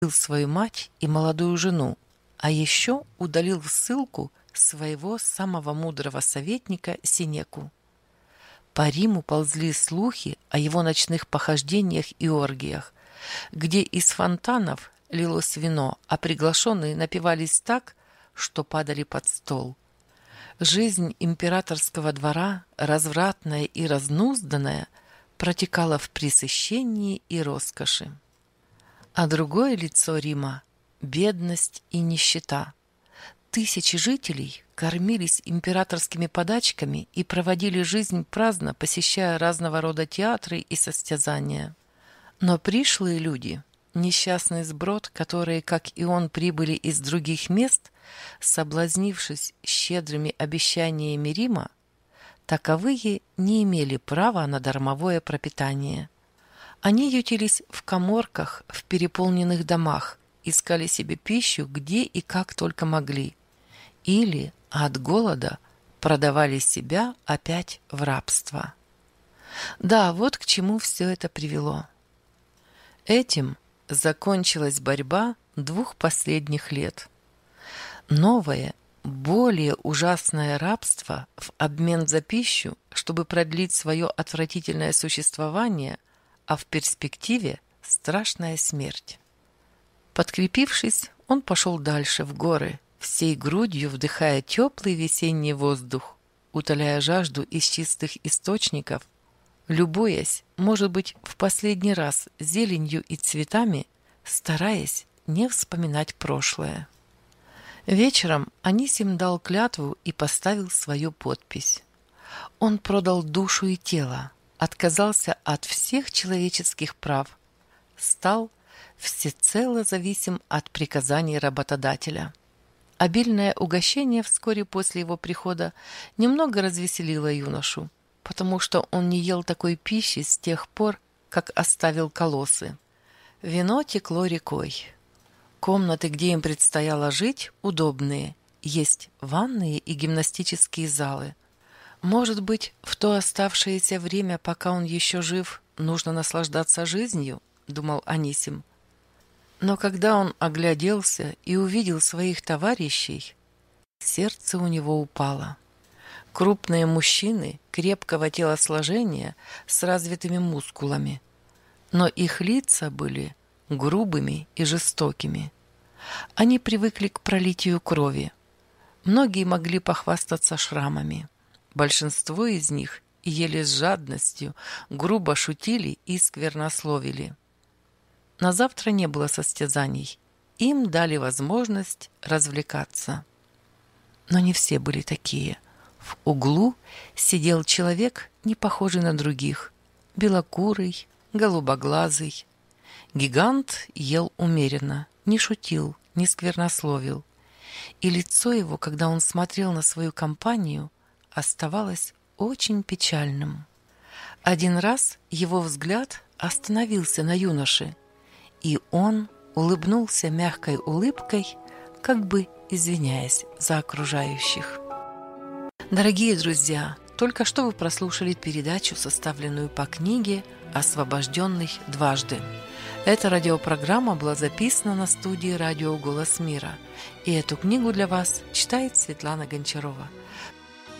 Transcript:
свою мать и молодую жену, а еще удалил в ссылку своего самого мудрого советника Сенеку. По Риму ползли слухи о его ночных похождениях и оргиях, где из фонтанов лилось вино, а приглашенные напивались так, что падали под стол. Жизнь императорского двора, развратная и разнузданная, протекала в пресыщении и роскоши. А другое лицо Рима – бедность и нищета. Тысячи жителей кормились императорскими подачками и проводили жизнь праздно, посещая разного рода театры и состязания. Но пришлые люди, несчастный сброд, которые, как и он, прибыли из других мест, соблазнившись щедрыми обещаниями Рима, таковые не имели права на дармовое пропитание. Они ютились в каморках, в переполненных домах, искали себе пищу где и как только могли, или от голода продавали себя опять в рабство. Да, вот к чему все это привело. Этим закончилась борьба 2 последних лет. Новое, более ужасное рабство в обмен за пищу, чтобы продлить свое отвратительное существование, а в перспективе страшная смерть. Подкрепившись, он пошел дальше в горы, всей грудью вдыхая теплый весенний воздух, утоляя жажду из чистых источников, любуясь, может быть, в последний раз зеленью и цветами, стараясь не вспоминать прошлое. Вечером Анисим дал клятву и поставил свою подпись. Он продал душу и тело, отказался от всех человеческих прав, стал всецело зависим от приказаний работодателя. Обильное угощение вскоре после его прихода немного развеселило юношу, потому что он не ел такой пищи с тех пор, как оставил Колосы. Вино текло рекой. Комнаты, где им предстояло жить, удобные. Есть ванные и гимнастические залы. Может быть, в то оставшееся время, пока он еще жив, нужно наслаждаться жизнью, думал Анисим. Но когда он огляделся и увидел своих товарищей, сердце у него упало. Крупные мужчины крепкого телосложения с развитыми мускулами, но их лица были грубыми и жестокими. Они привыкли к пролитию крови. Многие могли похвастаться шрамами. Большинство из них ели с жадностью, грубо шутили и сквернословили. На завтра не было состязаний. Им дали возможность развлекаться. Но не все были такие. В углу сидел человек, не похожий на других, белокурый, голубоглазый. Гигант ел умеренно, не шутил, не сквернословил. И лицо его, когда он смотрел на свою компанию, оставалось очень печальным. Один раз его взгляд остановился на юноше, и он улыбнулся мягкой улыбкой, как бы извиняясь за окружающих. Дорогие друзья, только что вы прослушали передачу, составленную по книге «Освобожденный дважды». Эта радиопрограмма была записана на студии радио «Голос мира», и эту книгу для вас читает Светлана Гончарова.